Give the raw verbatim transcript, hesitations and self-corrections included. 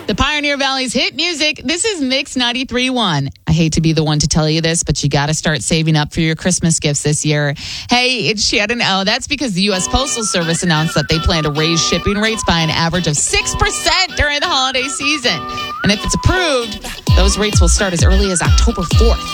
The Pioneer Valley's hit music. This is Mix ninety-three point one. I hate to be the one to tell you this, but you got to start saving up for your Christmas gifts this year. Hey, it's Shannon. Oh, that's because the U S Postal Service announced that they plan to raise shipping rates by an average of six percent during the holiday season. And if it's approved, those rates will start as early as October fourth.